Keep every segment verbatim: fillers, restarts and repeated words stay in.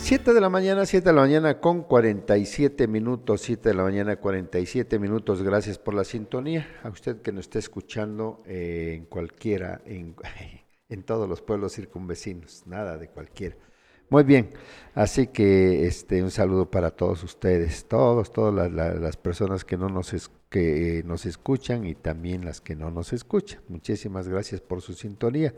Siete de la mañana, siete de la mañana con cuarenta y siete minutos, siete de la mañana cuarenta y siete minutos. Gracias por la sintonía. A usted que nos está escuchando eh, en cualquiera, en, en todos los pueblos circunvecinos, nada de cualquiera. Muy bien, así que este un saludo para todos ustedes, todos, todas las, las, las personas que no nos es, que eh, nos escuchan y también las que no nos escuchan. Muchísimas gracias por su sintonía.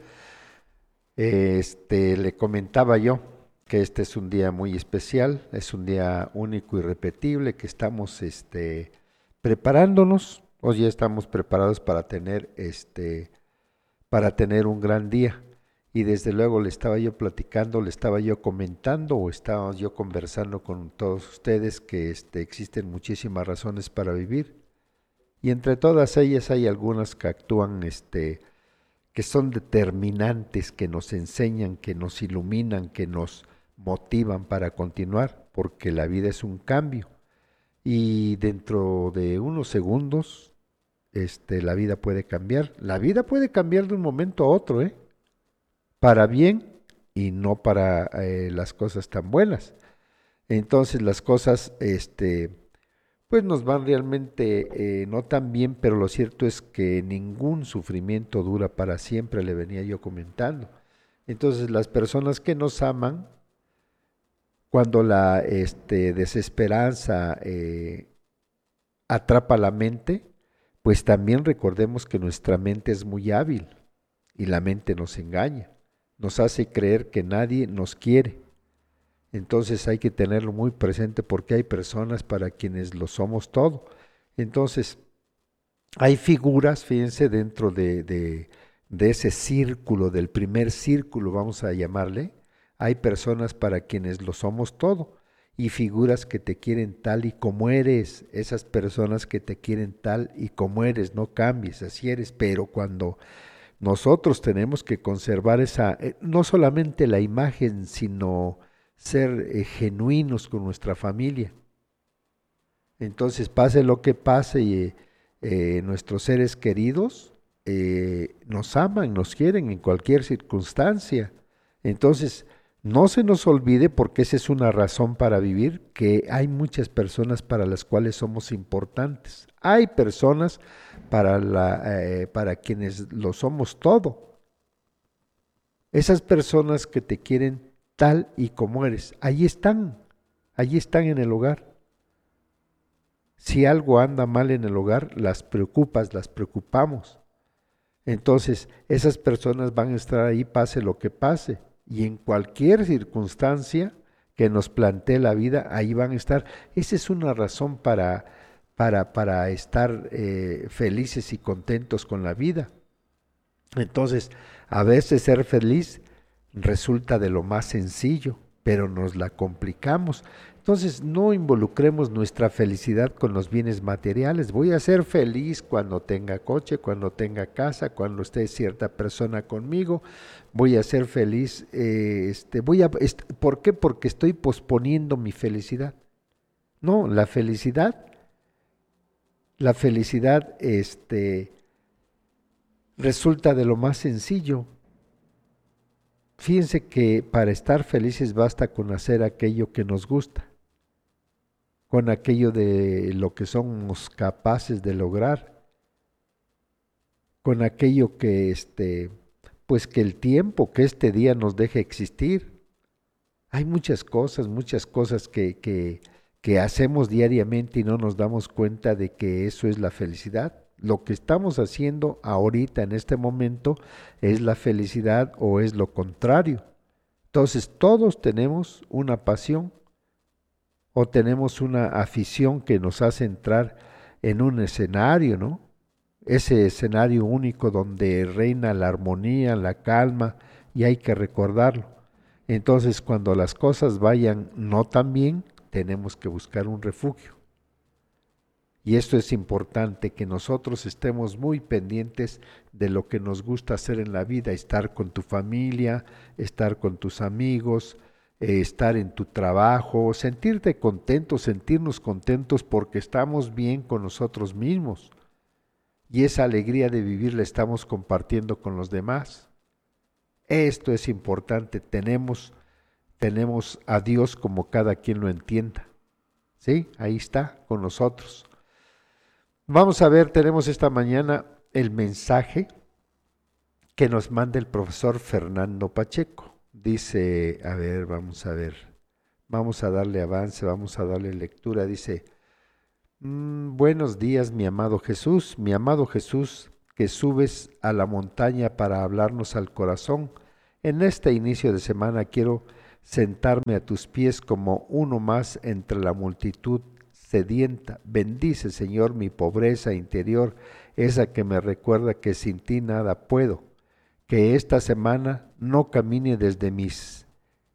Este le comentaba yo que este es un día muy especial, es un día único y repetible, que estamos este, preparándonos, hoy ya estamos preparados para tener, este, para tener un gran día. Y desde luego le estaba yo platicando, le estaba yo comentando o estaba yo conversando con todos ustedes que este, existen muchísimas razones para vivir. Y entre todas ellas hay algunas que actúan, este, que son determinantes, que nos enseñan, que nos iluminan, que nos motivan para continuar, porque la vida es un cambio y dentro de unos segundos este, la vida puede cambiar. La vida puede cambiar de un momento a otro, ¿eh? Para bien y no para eh, las cosas tan buenas. Entonces las cosas este, pues nos van realmente eh, no tan bien, pero lo cierto es que ningún sufrimiento dura para siempre, le venía yo comentando. Entonces las personas que nos aman, cuando la este, desesperanza eh, atrapa la mente, pues también recordemos que nuestra mente es muy hábil y la mente nos engaña, nos hace creer que nadie nos quiere. Entonces hay que tenerlo muy presente porque hay personas para quienes lo somos todo. Entonces hay figuras, fíjense, dentro de, de, de ese círculo, del primer círculo, vamos a llamarle, hay personas para quienes lo somos todo y figuras que te quieren tal y como eres, esas personas que te quieren tal y como eres, no cambies, así eres, pero cuando nosotros tenemos que conservar esa, eh, no solamente la imagen, sino ser eh, genuinos con nuestra familia. Entonces, pase lo que pase, y, eh, nuestros seres queridos eh, nos aman, nos quieren en cualquier circunstancia. Entonces, no se nos olvide, porque esa es una razón para vivir, que hay muchas personas para las cuales somos importantes. Hay personas para, la, eh, para quienes lo somos todo. Esas personas que te quieren tal y como eres, ahí están, ahí están en el hogar. Si algo anda mal en el hogar, las preocupas, las preocupamos. Entonces, esas personas van a estar ahí pase lo que pase. Y en cualquier circunstancia que nos plantee la vida, ahí van a estar. Esa es una razón para, para, para estar eh, felices y contentos con la vida. Entonces, a veces ser feliz resulta de lo más sencillo, pero nos la complicamos. Entonces, no involucremos nuestra felicidad con los bienes materiales. Voy a ser feliz cuando tenga coche, cuando tenga casa, cuando esté cierta persona conmigo. Voy a ser feliz. Eh, este, voy a, est ¿Por qué? Porque estoy posponiendo mi felicidad. No, la felicidad, la felicidad, este, resulta de lo más sencillo. Fíjense que para estar felices basta con hacer aquello que nos gusta, con aquello de lo que somos capaces de lograr, con aquello que este, pues que el tiempo, que este día nos deje existir. Hay muchas cosas, muchas cosas que, que, que hacemos diariamente y no nos damos cuenta de que eso es la felicidad. Lo que estamos haciendo ahorita en este momento es la felicidad o es lo contrario. Entonces todos tenemos una pasión o tenemos una afición que nos hace entrar en un escenario, ¿no? Ese escenario único donde reina la armonía, la calma, y hay que recordarlo. Entonces, cuando las cosas vayan no tan bien, tenemos que buscar un refugio. Y esto es importante, que nosotros estemos muy pendientes de lo que nos gusta hacer en la vida, estar con tu familia, estar con tus amigos, eh, estar en tu trabajo, sentirte contento, sentirnos contentos porque estamos bien con nosotros mismos. Y esa alegría de vivir la estamos compartiendo con los demás. Esto es importante, tenemos tenemos a Dios como cada quien lo entienda. ¿Sí? Ahí está con nosotros. Vamos a ver, tenemos esta mañana el mensaje que nos manda el profesor Fernando Pacheco. Dice, a ver, vamos a ver, vamos a darle avance, vamos a darle lectura. Dice, mmm, buenos días, mi amado Jesús, mi amado Jesús, que subes a la montaña para hablarnos al corazón. En este inicio de semana quiero sentarme a tus pies como uno más entre la multitud sedienta. Bendice, Señor, mi pobreza interior, esa que me recuerda que sin ti nada puedo. Que esta semana no camine desde mis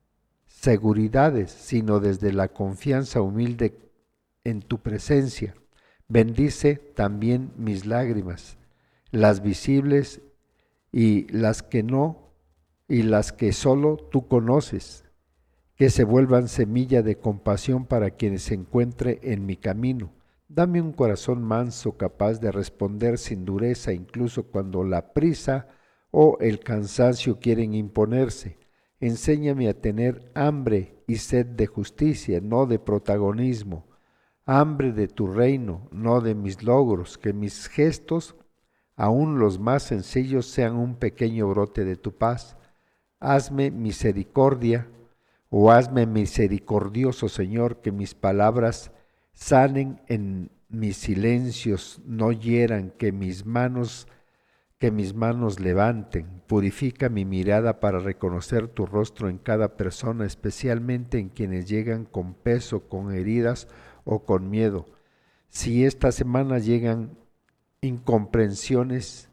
seguridades, sino desde la confianza humilde en tu presencia. Bendice también mis lágrimas, las visibles y las que no, y las que solo tú conoces, que se vuelvan semilla de compasión para quienes se encuentre en mi camino. Dame un corazón manso, capaz de responder sin dureza, incluso cuando la prisa o el cansancio quieren imponerse. Enséñame a tener hambre y sed de justicia, no de protagonismo, hambre de tu reino, no de mis logros, que mis gestos, aun los más sencillos, sean un pequeño brote de tu paz. Hazme misericordia, o hazme misericordioso, Señor, que mis palabras sanen en mis silencios, no hieran, que mis manos que mis manos levanten. Purifica mi mirada para reconocer tu rostro en cada persona, especialmente en quienes llegan con peso, con heridas o con miedo. Si esta semana llegan incomprensiones,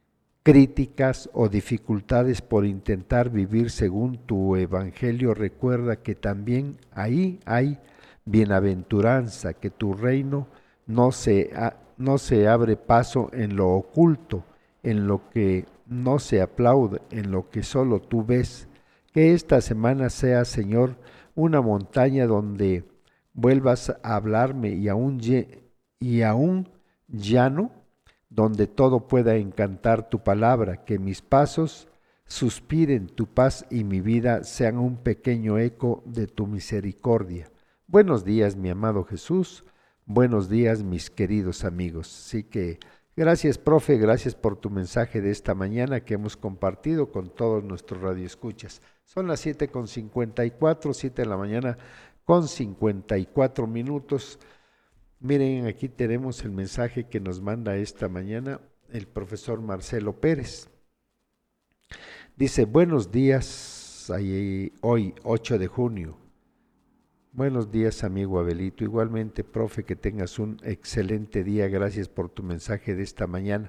críticas o dificultades por intentar vivir según tu evangelio, recuerda que también ahí hay bienaventuranza, que tu reino no se, ha, no se abre paso en lo oculto, en lo que no se aplaude, en lo que solo tú ves. Que esta semana sea, Señor, una montaña donde vuelvas a hablarme y aún, y aún llano, donde todo pueda encantar tu palabra, que mis pasos suspiren tu paz y mi vida sean un pequeño eco de tu misericordia. Buenos días, mi amado Jesús, buenos días, mis queridos amigos. Así que gracias, profe, gracias por tu mensaje de esta mañana que hemos compartido con todos nuestros radioescuchas. Son las siete con cincuenta y cuatro, siete de la mañana con cincuenta y cuatro minutos. Miren, aquí tenemos el mensaje que nos manda esta mañana el profesor Marcelo Pérez. Dice, buenos días, hoy ocho de junio. Buenos días, amigo Abelito. Igualmente, profe, que tengas un excelente día. Gracias por tu mensaje de esta mañana.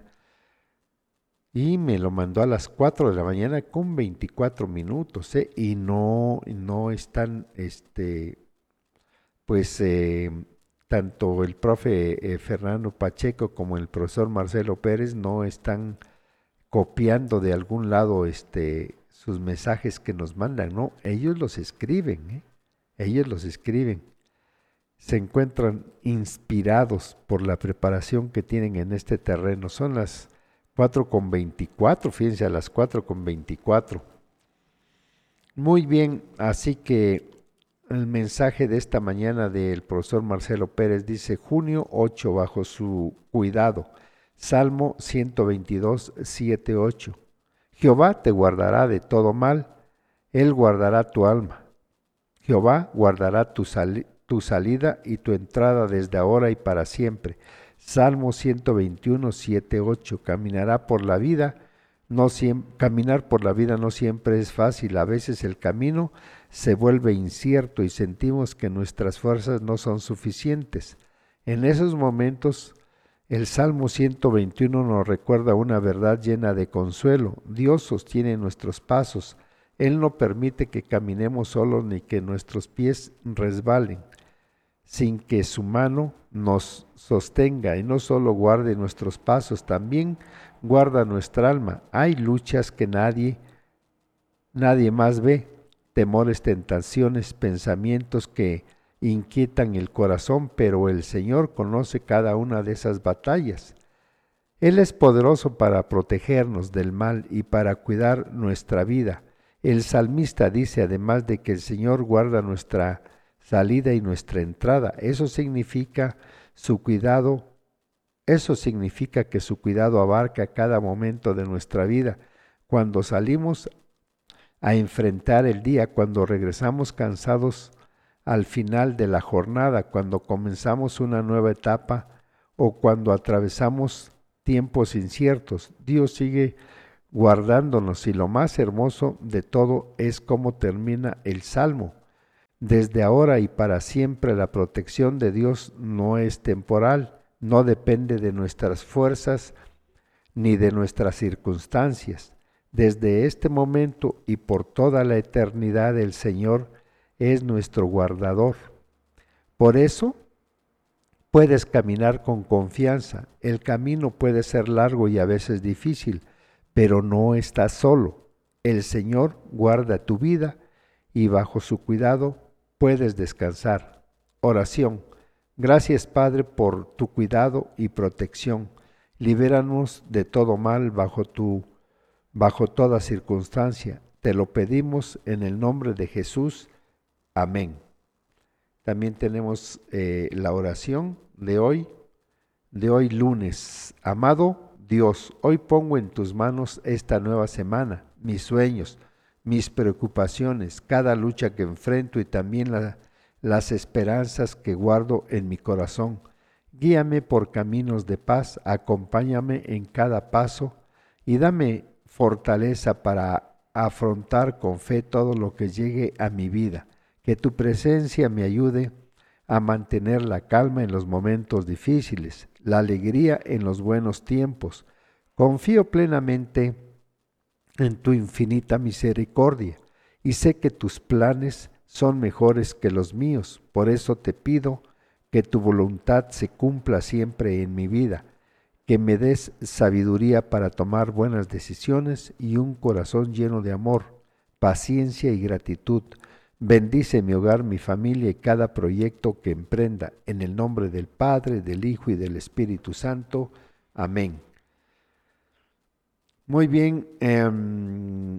Y me lo mandó a las cuatro de la mañana con veinticuatro minutos, ¿eh? Y no, no están, este, pues, eh, tanto el profe eh, Fernando Pacheco como el profesor Marcelo Pérez no están copiando de algún lado este, sus mensajes que nos mandan, no, ellos los escriben, ¿eh? Ellos los escriben, se encuentran inspirados por la preparación que tienen en este terreno. Son las cuatro con veinticuatro, fíjense, a las cuatro con veinticuatro. Muy bien, así que el mensaje de esta mañana del profesor Marcelo Pérez dice, junio ocho, bajo su cuidado, Salmo ciento veintidós, siete, ocho. Jehová te guardará de todo mal, Él guardará tu alma. Jehová guardará tu, sali tu salida y tu entrada desde ahora y para siempre. Salmo ciento veintiuno, siete, ocho. Caminará por la vida, no caminar por la vida no siempre es fácil. A veces el camino se vuelve incierto y sentimos que nuestras fuerzas no son suficientes. En esos momentos, el Salmo ciento veintiuno nos recuerda una verdad llena de consuelo. Dios sostiene nuestros pasos. Él no permite que caminemos solos ni que nuestros pies resbalen, sin que su mano nos sostenga, y no solo guarde nuestros pasos, también guarda nuestra alma. Hay luchas que nadie, nadie más ve, temores, tentaciones, pensamientos que inquietan el corazón, pero el Señor conoce cada una de esas batallas. Él es poderoso para protegernos del mal y para cuidar nuestra vida. El salmista dice además de que el Señor guarda nuestra salida y nuestra entrada. Eso significa su cuidado, eso significa que su cuidado abarca cada momento de nuestra vida. Cuando salimos a enfrentar el día, cuando regresamos cansados al final de la jornada, cuando comenzamos una nueva etapa o cuando atravesamos tiempos inciertos, Dios sigue guardándonos, y lo más hermoso de todo es cómo termina el Salmo. Desde ahora y para siempre la protección de Dios no es temporal, no depende de nuestras fuerzas ni de nuestras circunstancias. Desde este momento y por toda la eternidad el Señor es nuestro guardador. Por eso puedes caminar con confianza. El camino puede ser largo y a veces difícil, pero no estás solo. El Señor guarda tu vida y bajo su cuidado puedes descansar. Oración. Gracias, Padre, por tu cuidado y protección. Libéranos de todo mal bajo tu, bajo toda circunstancia. Te lo pedimos en el nombre de Jesús. Amén. También tenemos eh, la oración de hoy, de hoy lunes. Amado Dios, hoy pongo en tus manos esta nueva semana, mis sueños, mis preocupaciones, cada lucha que enfrento y también la, las esperanzas que guardo en mi corazón. Guíame por caminos de paz, acompáñame en cada paso y dame fortaleza para afrontar con fe todo lo que llegue a mi vida. Que tu presencia me ayude a mantener la calma en los momentos difíciles, la alegría en los buenos tiempos. Confío plenamente en tu infinita misericordia y sé que tus planes son mejores que los míos. Por eso te pido que tu voluntad se cumpla siempre en mi vida, que me des sabiduría para tomar buenas decisiones y un corazón lleno de amor, paciencia y gratitud. Bendice mi hogar, mi familia y cada proyecto que emprenda, en el nombre del Padre, del Hijo y del Espíritu Santo. Amén. Muy bien, eh,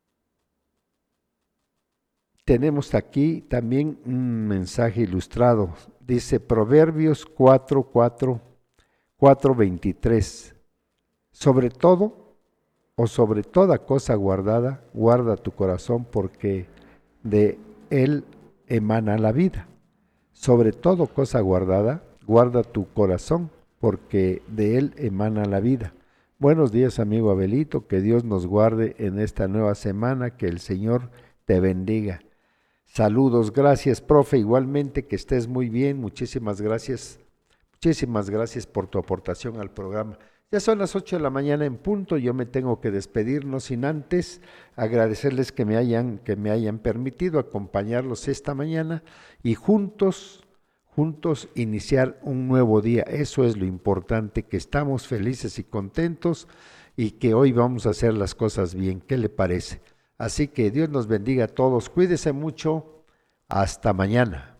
tenemos aquí también un mensaje ilustrado. Dice Proverbios cuatro, cuatro, cuatro, veintitrés. Sobre todo o sobre toda cosa guardada, guarda tu corazón porque de él emana la vida. Sobre todo cosa guardada, guarda tu corazón, porque de él emana la vida. Buenos días, amigo Abelito, que Dios nos guarde en esta nueva semana, que el Señor te bendiga. Saludos, gracias, profe, igualmente que estés muy bien, muchísimas gracias, muchísimas gracias por tu aportación al programa. Ya son las ocho de la mañana en punto, yo me tengo que despedir, no sin antes agradecerles que me hayan, que me hayan permitido acompañarlos esta mañana y juntos, juntos iniciar un nuevo día. Eso es lo importante, que estamos felices y contentos y que hoy vamos a hacer las cosas bien. ¿Qué le parece? Así que Dios nos bendiga a todos, cuídese mucho, hasta mañana.